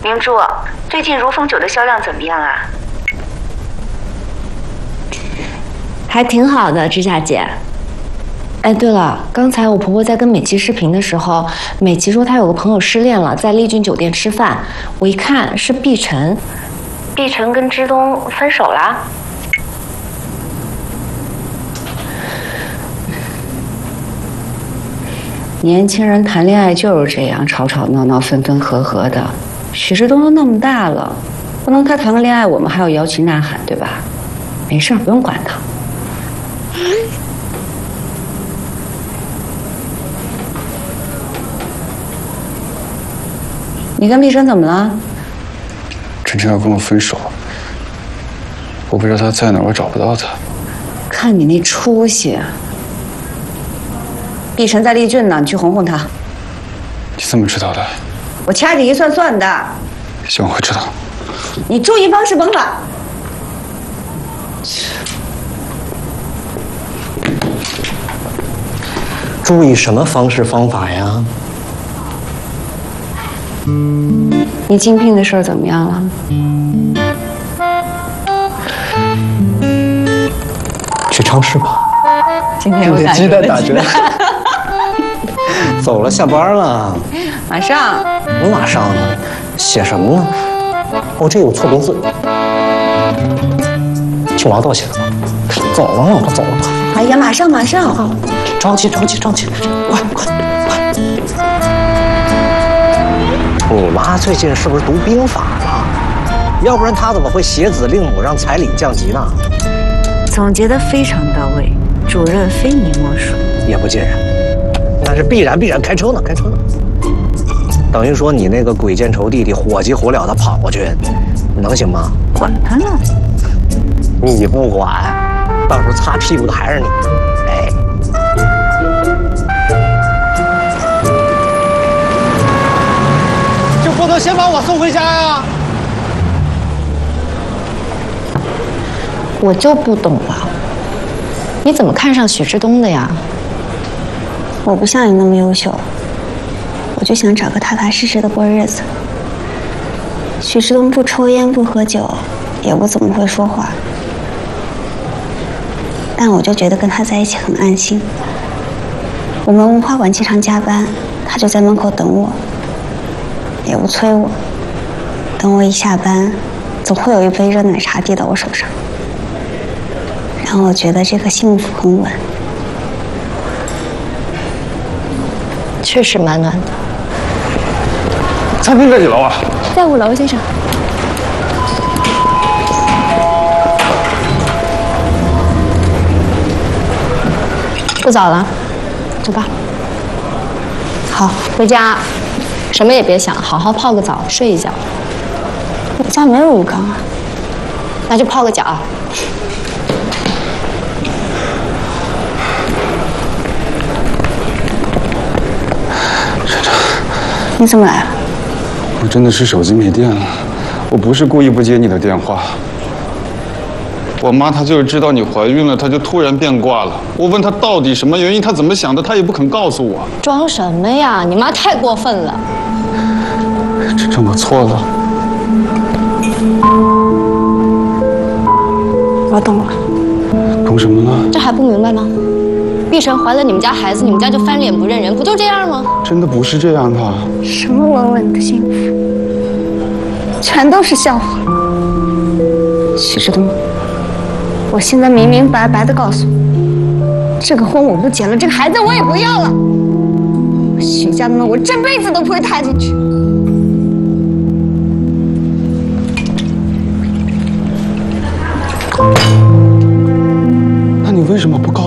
明珠，最近如风酒的销量怎么样啊？ 还挺好的，知夏姐。哎，对了，刚才我婆婆在跟美琪视频的时候，美琪说她有个朋友失恋了，在丽君酒店吃饭。我一看是碧晨，碧晨跟之东分手啦。 年轻人谈恋爱就是这样，吵吵闹闹，分分合合的。许志东都那么大了，不能他谈个恋爱，我们还要摇旗呐喊，对吧？没事，不用管他。你跟碧晨怎么了？ 晨晨要跟我分手，我不知道他在哪，我找不到他。 看你那出息！碧晨在丽俊呢，你去哄哄他。 你怎么知道的？ 我掐指一算算的。 行，我会知道。 你注意方式方法。 注意什么方式方法呀？ 你竞聘的事儿怎么样了？ 去超市吧。 今天我鸡蛋打折。走了，下班了。 马上。 我马上呢？写什么呢？哦，这有错别字。去王道写的吧。走了，我走了吧。 哎呀，马上马上。 着急，快！你妈最近是不是读兵法了？要不然她怎么会写子令母让彩礼降级呢？ 总结得非常到位，主任非你莫属。 也不尽然，但是必然开车呢。等于说你那个鬼见愁弟弟火急火燎的跑过去，能行吗？ 管他呢！ 你不管，到时候擦屁股的还是你。哎。就不能先把我送回家呀？ 我就不懂了，你怎么看上许志东的呀？ 我不像你那么优秀，我就想找个踏踏实实的过日子。许志东不抽烟不喝酒，也不怎么会说话，但我就觉得跟他在一起很安心。我们文化馆经常加班，他就在门口等我，也不催我。等我一下班，总会有一杯热奶茶递到我手上，让我觉得这个幸福很稳。 确实蛮暖的。 餐厅在几楼啊？ 在5楼，先生。不早了，走吧。好，回家，什么也别想，好好泡个澡，睡一觉。 我家没有浴缸啊。 那就泡个脚。 你怎么来了？ 我真的是手机没电了，我不是故意不接你的电话。我妈她就是知道你怀孕了，她就突然变卦了。我问她到底什么原因，她怎么想的，她也不肯告诉我。 装什么呀？你妈太过分了。 晨晨，我错了。 我懂了。 懂什么了？ 这还不明白吗？碧晨怀了你们家孩子，你们家就翻脸不认人，不就这样吗？ 真的不是这样的。 什么稳稳的幸福，全都是笑话。许志东，我现在明明白白的告诉你，这个婚我不结了，这个孩子我也不要了。许家的门我这辈子都不会踏进去。 那你为什么不告